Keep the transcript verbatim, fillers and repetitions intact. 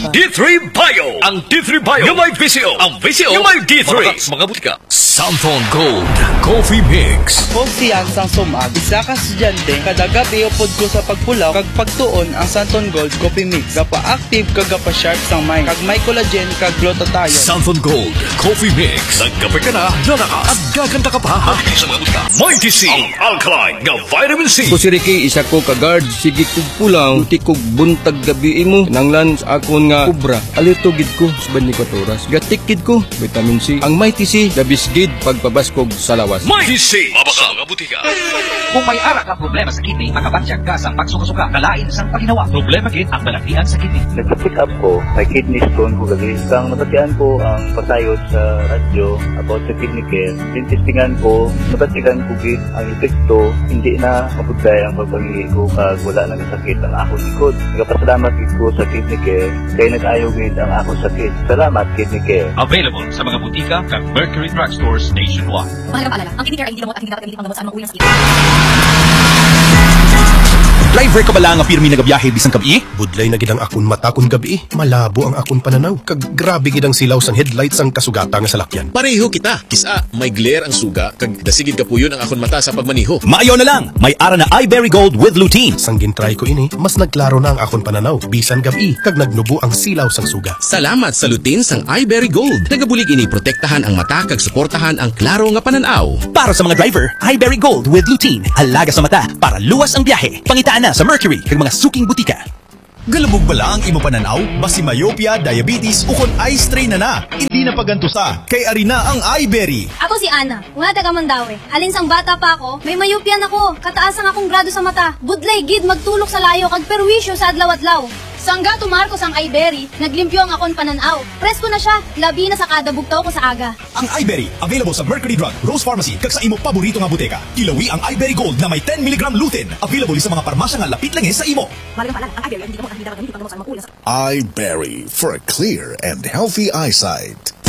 D three Bio. Ang D three Bio yung may visyo. Ang visyo yung may D three. Mga mga butika. Santon Gold Coffee Mix. Kung siyan sang sumag, isa ka estudyante, kada gabi upod ko sa pagpulaw, kag pagtuon ang Santon Gold Coffee Mix. Gapa-active kag gapa-sharp sang mind. Kag may collagen kag glutathione. Santon Gold Coffee Mix. Nagkape ka na, nalakas, at gaganda ka pa. Magiging sa mga butika. Mighty C. Ang alkaline nga vitamin C. Ko si Ricky, isa ko ka-guard, sige kog pulang, uti kog buntag gabi mo, nanglan sa akon nga kubra, alito gid ko sa twenty-four oras. Gatik gid ko, vitamin C. Ang Mighty C, dabis gid pagpabaskog sa lawas. Mighty C. Mabaka mga butika. Kung may ara ka problema sa kidney, makabatsyag ka sa pagsuka-suka, kalain sang paginawa. Problema gid ang balakihan sa kidney. Nagpa-pick up ko, may kidney stone ko gali. Kang nabatian ko ang pasayod sa radyo about sa kidney care. Tintistingan ko, nabatigan ko gid ang epekto, hindi na mapugday ang pagpangili ko kag wala na sakit ang akong likod. Nagpasalamat gid ko sa kidney care, kaya nag-ayaw gid ang akong sakit. Salamat kidney care. Available sa mga butika kag Mercury Drug Stores nationwide. Mahalagang paalala, ang kidney care ay hindi gamot at hindi dapat gamitin panggamot sa anumang uri ng sakit. Driver ka ba lang ang pirmi na gabiyahe bisang kabi? Budlay na gidang akon mata kun gabi. Malabo ang akon pananaw. Kag grabe gidang silaw sang headlights ang kasugata nga salakyan. Pareho kita. Kisa, may glare ang suga. Kag dasigid ka puyon ang akon mata sa pagmaniho. Maayaw na lang. May ara na iBerry Gold with lutein. Sang gintry ko ini, mas nagklaro na ang akon pananaw. Bisan gabi, kag nagnubo ang silaw sang suga. Salamat sa lutein sang iBerry Gold. Nagabulig ini protektahan ang mata kag suportahan ang klaro nga pananaw. Para sa mga driver, iBerry Gold with lutein. Halaga sa mata para luwas ang biyahe. Pangitaan na sa Mercury kag mga suking butika. Galubog bala ang imo pananaw, basi myopia, diabetes, ukon eye strain na na. Hindi na pagantusa, kay ari na ang iBerry. Ako si Ana, nga taga Mandaue. Alin sang bata pa ako, may mayupyan ako. Kataas ang akong grado sa mata. Budlay gid magtulok sa layo kag perwisyo sa adlaw-adlaw. Sangga tumarko sang iBerry, naglimpyo ang akon pananaw. Presko na siya, labi na sa kada bugtaw ko sa aga. Ang iBerry, available sa Mercury Drug, Rose Pharmacy, kag sa imo paborito nga buteka. Kilawi ang iBerry Gold na may ten milligram lutein. Available sa mga parmasya nga lapit lang sa imo. Mahalagang paalala, ang iBerry ay hindi gamot at hindi dapat gamitin panggamot sa anumang uri ng sakit. iBerry for a clear and healthy eyesight.